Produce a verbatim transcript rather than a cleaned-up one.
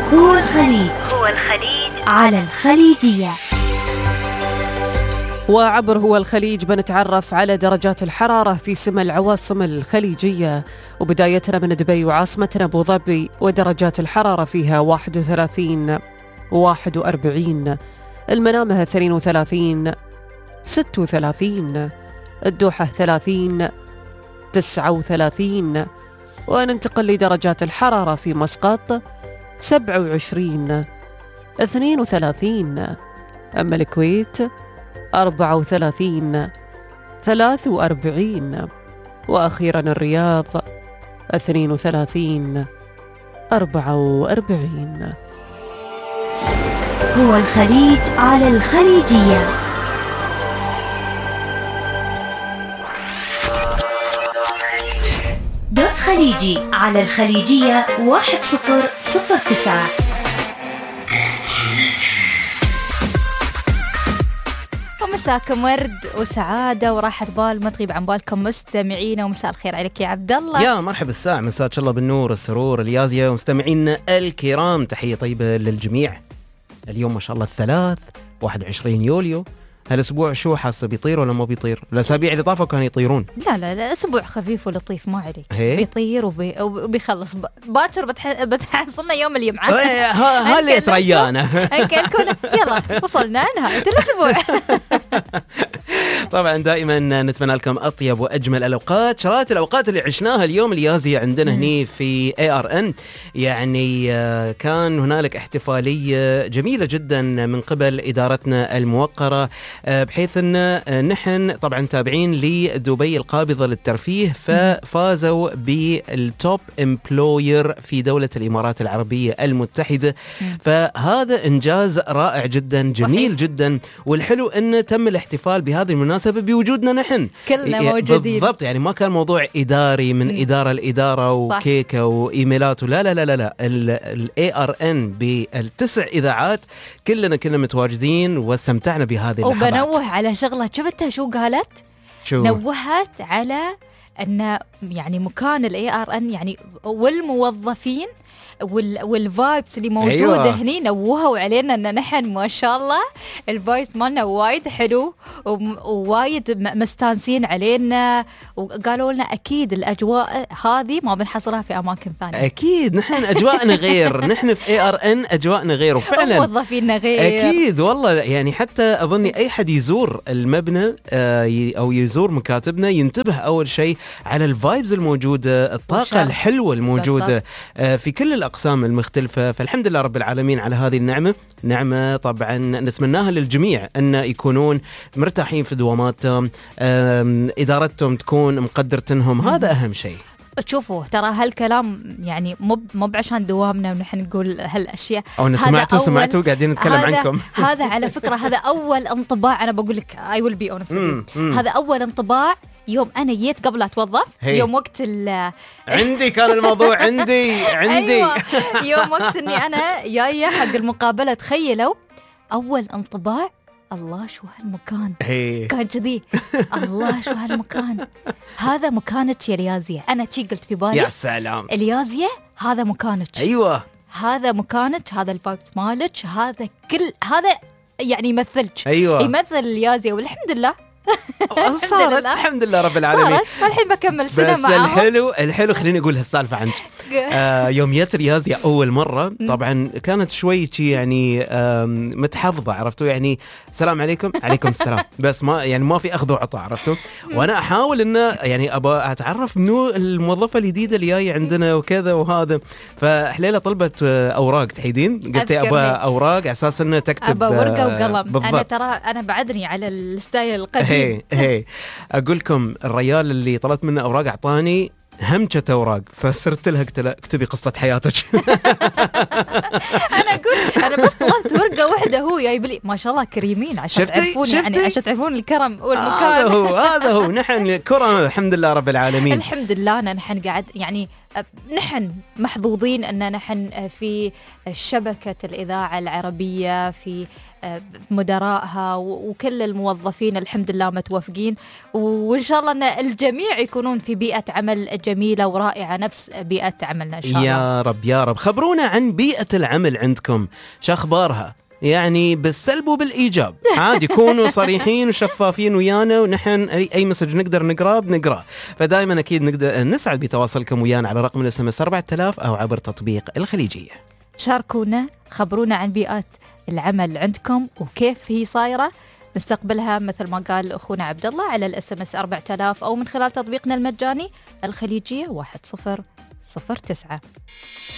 هو الخليج هو الخليج على الخليجية. وعبر هو الخليج بنتعرف على درجات الحرارة في سما العواصم الخليجية، وبدايتنا من دبي وعاصمتنا أبو ظبي، ودرجات الحرارة فيها واحد وثلاثين واحد وأربعين، المنامة اثنين وثلاثين ستة وثلاثين، الدوحة ثلاثين تسعة وثلاثين، وننتقل لدرجات الحرارة في مسقط سبعة وعشرين اثنين وثلاثين، أما الكويت أربعة وثلاثين ثلاثة وأربعين، وأخيرا الرياض اثنين وثلاثين أربعة وأربعين. هو الخليج على الخليجية. دوت خليجي على الخليجية واحد صفر صفر تسعة. مساكم ورد وسعادة وراحة بال ما تغيب عن بالكم مستمعينا، ومساء الخير عليك يا عبد الله. يا مرحبا الساعة، مساك الله بالنور السرور اليازية ومستمعينا الكرام، تحية طيبة للجميع. اليوم ما شاء الله الثلاث واحد وعشرين يوليو. هالاسبوع شو حاسه بيطير ولا ما بيطير؟ الاسابيع اللي طافوا كانوا يطيرون. لا لا لا، اسبوع خفيف ولطيف ما عليك. هي؟ بيطير وبي... وبيخلص باكر بتح... بتحصلنا يوم الجمعة. ها اللي تريانا نكلكم يلا وصلنا نهاية الاسبوع. طبعا دائما نتمنى لكم اطيب واجمل الاوقات، شرات الاوقات اللي عشناها اليوم اليازية عندنا هني في اي ار ان. يعني كان هنالك احتفاليه جميله جدا من قبل ادارتنا الموقره، بحيث ان نحن طبعا تابعين لدبي القابضه للترفيه، ففازوا بالتوب امبلوير في دوله الامارات العربيه المتحده. فهذا انجاز رائع جدا، جميل جدا، والحلو ان تم الاحتفال بهذه المناسبه بوجودنا نحن كلنا موجودين. بالضبط، يعني ما كان موضوع اداري من م. اداره لاداره وكيكه وايميلات، لا لا لا لا لا الاي ار ان بالتسع اذاعات كلنا كنا متواجدين واستمتعنا بهذه اللحظات. وبنوه على شغله شفتها شو قالت؟ شو؟ نوهت على ان يعني مكان الاي ار ان يعني والموظفين والفايبس اللي موجوده. أيوة. هني نوهوا علينا ان نحن ما شاء الله الفايبس مالنا وايد حلو ووايد مستانسين علينا، وقالوا لنا اكيد الاجواء هذه ما بنحصلها في اماكن ثانيه. اكيد نحن اجواءنا غير، نحن في اي ار ان اجواءنا غير، وفعلا موظفينا غير. اكيد والله، يعني حتى اظني اي حد يزور المبنى او يزور مكاتبنا ينتبه اول شيء على الفايبز الموجوده، الطاقه وشا. الحلوه الموجوده في كل الأقسام المختلفة. فالحمد لله رب العالمين على هذه النعمة، نعمة طبعا نتمناها للجميع أن يكونون مرتاحين في دواماتهم، إدارتهم تكون مقدرتنهم، هذا أهم شيء. تشوفوا ترى هالكلام يعني مو مو عشان دوامنا ونحن نقول هالاشياء، او انا سمعتوا سمعتوا قاعدين نتكلم هذا عنكم. هذا على فكره هذا اول انطباع، انا بقول لك اي ويل بي اونست، هذا اول انطباع يوم انا جيت قبل اتوظف. هي. يوم وقت ال عندي كان الموضوع عندي عندي أيوة. يوم وقت اني انا جايه حق المقابله، تخيلوا اول انطباع الله شو هالمكان. هي. كان كذي الله شو هالمكان، هذا مكانك يا اليازية. أنا شي قلت في بالي يا سلام اليازية هذا مكانك. أيوة هذا مكانك، هذا الفايبس مالك، هذا كل هذا يعني يمثلك. أيوة يمثل اليازية، والحمد لله صارت الحمد لله رب العالمين. صارت الحين بكمل سنة بس معاهم. الحلو الحلو خليني أقول هالسالفة عنك. آه يوم جت رياضية أول مرة طبعا كانت شوي يعني متحفظة، عرفتوا يعني السلام عليكم عليكم السلام، بس ما يعني ما في أخذ وعطاء، عرفتوا. وأنا أحاول إنه يعني أبى أتعرف منو الموظفة الجديدة اللي جاي عندنا وكذا وهذا. فحليلة طلبت أوراق تحيدين، قلت أبى أوراق على أساس إنه تكتب أبى ورقة وقلم. بالضبط. أنا ترى أنا بعدني على الستايل القديم. هي هي أقول لكم الرجال اللي طلبت منه أوراق أعطاني همشة أوراق، فسرت لها اكتبي قصة حياتك. أنا أقول أنا بس طلبت ورقة واحدة، هو جايب لي ما شاء الله كريمين عشان تعرفون يعني عشان تعرفون الكرم والمكان. هذا هو هذا هو نحن كرم الحمد لله رب العالمين. الحمد لله أنا نحن قاعد يعني نحن محظوظين أن نحن في شبكة الإذاعة العربية، في مدراءها وكل الموظفين الحمد لله متوفقين، وإن شاء الله أن الجميع يكونون في بيئة عمل جميلة ورائعة نفس بيئة عملنا إن شاء الله. يا رب يا رب. خبرونا عن بيئة العمل عندكم، شو أخبارها؟ يعني بالسلب وبالإيجاب، عادي كونوا صريحين وشفافين ويانا، ونحن أي مسج نقدر نقرأ بنقرأ. فدائما أكيد نقدر نسعد بتواصلكم ويانا على رقم الاس ام اس أربعة آلاف أو عبر تطبيق الخليجية. شاركونا، خبرونا عن بيئات العمل عندكم وكيف هي صايرة، نستقبلها مثل ما قال أخونا عبد الله على الاس ام اس أربعة آلاف أو من خلال تطبيقنا المجاني الخليجية واحد صفر صفر تسعة.